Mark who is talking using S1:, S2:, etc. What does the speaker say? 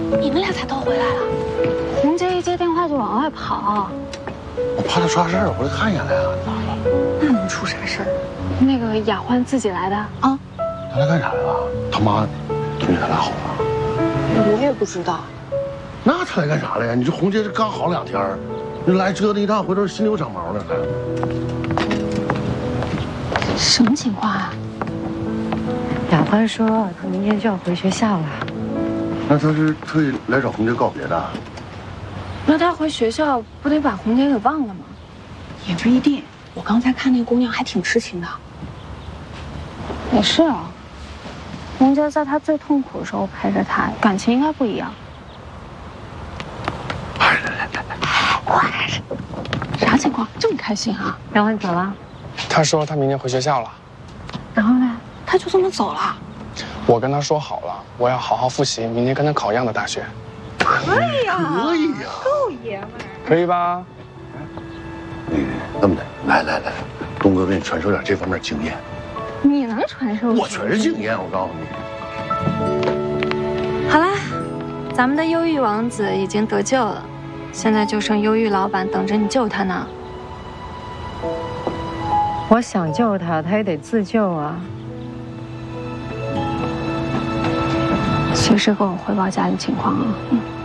S1: 你们俩咋都回来了？
S2: 红姐一接电话就往外跑，
S3: 我怕他出啥事儿，我就看一眼来啊。咋了？
S1: 那能出啥事儿？
S2: 那个雅欢自己来的啊。
S3: 他来干啥来了？他妈同意他俩好了？
S1: 我也不知道。
S3: 那他来干啥来呀？你这红姐这刚好2天，你来折腾一趟，回头心里又长毛了。
S2: 什么情况啊？
S4: 雅欢说他明天就要回学校了。
S3: 那他是特意来找红姐告别的？
S2: 那他回学校不得把红姐给忘了吗？
S1: 也不一定。我刚才看那姑娘还挺痴情的。
S2: 也是啊，红姐在他最痛苦的时候陪着他，感情应该不一样。啥情况？这么开心啊？
S4: 雅欢走了。
S5: 他说他明天回学校了。
S2: 然后呢？
S1: 她就这么走了？
S5: 我跟他说好了，我要好好复习，明天跟他考一样的大学。
S1: 可以呀，
S3: 可以呀，
S1: 够爷们儿。
S5: 可以吧？
S3: 那么的，来，东哥给你传授点这方面经验。
S2: 你能传授？
S3: 我全是经验，我告诉你。
S6: 好啦，咱们的忧郁王子已经得救了，现在就剩忧郁老板等着你救他呢。
S4: 我想救他，他也得自救啊。
S2: 随时跟我汇报家里情况啊。